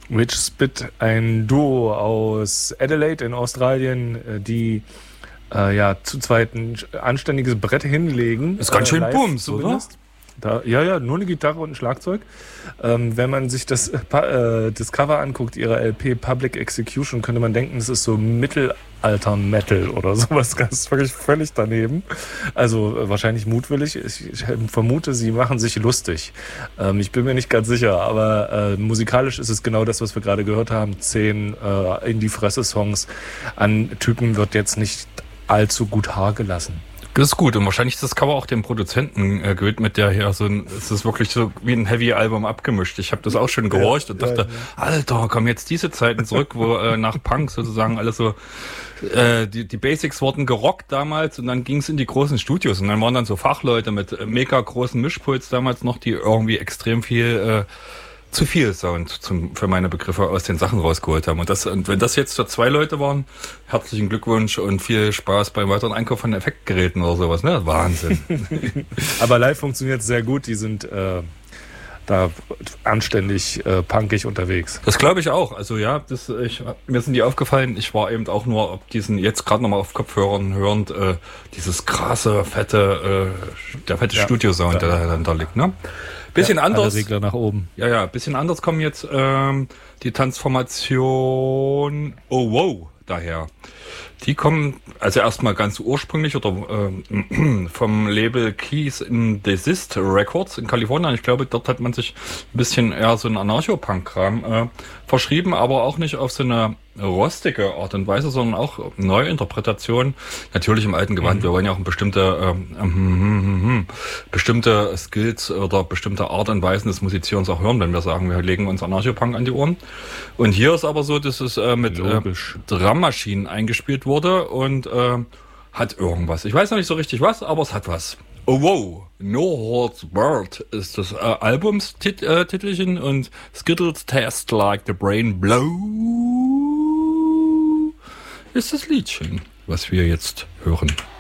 Rich Spit, ein Duo aus Adelaide in Australien, die zu zweit ein anständiges Brett hinlegen. Ist ganz schön Bums, oder? Ja, nur eine Gitarre und ein Schlagzeug. Wenn man sich das Cover anguckt, ihre LP Public Execution, könnte man denken, es ist so Mittelalter-Metal oder sowas. Das ist wirklich völlig daneben. Also wahrscheinlich mutwillig. Ich vermute, sie machen sich lustig. Ich bin mir nicht ganz sicher, aber musikalisch ist es genau das, was wir gerade gehört haben. 10 In-die-Fresse-Songs an Typen wird jetzt nicht allzu gut Haar gelassen. Das ist gut und wahrscheinlich ist das Cover auch dem Produzenten gewidmet, der hier es ist wirklich so wie ein Heavy-Album abgemischt. Ich habe das auch schon gehorcht und dachte, Alter, kommen jetzt diese Zeiten zurück, wo nach Punk sozusagen alles so, die Basics wurden gerockt damals und dann ging es in die großen Studios und dann waren dann so Fachleute mit mega großen Mischpuls damals noch, die irgendwie extrem viel zu viel Sound für meine Begriffe aus den Sachen rausgeholt haben. Und wenn das jetzt so 2 Leute waren, herzlichen Glückwunsch und viel Spaß beim weiteren Einkauf von Effektgeräten oder sowas. Ne? Wahnsinn. Aber live funktioniert es sehr gut. Die sind da anständig punkig unterwegs. Das glaube ich auch. Also ja, mir sind die aufgefallen. Ich war eben auch nur auf diesen, jetzt gerade nochmal auf Kopfhörern hörend, dieses krasse, fette Studiosound, der dann da liegt. Ne? Bisschen anders. Alle Regler nach oben. Ja, bisschen anders kommen jetzt die Transformation Oh Wow daher. Die kommen also erstmal ganz ursprünglich oder vom Label Keys in Desist Records in Kalifornien. Ich glaube, dort hat man sich ein bisschen eher so einen Anarcho-Punk-Kram verschrieben, aber auch nicht auf so eine rostige Art und Weise, sondern auch Neuinterpretation. Natürlich im alten Gewand. Wir wollen ja auch bestimmte Skills oder bestimmte Art und Weisen des Musizierens auch hören, wenn wir sagen, wir legen uns Anarcho-Punk an die Ohren. Und hier ist aber so, dass es mit Drummaschinen eingespielt wurde und hat irgendwas. Ich weiß noch nicht so richtig was, aber es hat was. Oh wow, No Holds Barred ist das Albumstitelchen und Skittles Test Like the Brain Blow ist das Liedchen, was wir jetzt hören.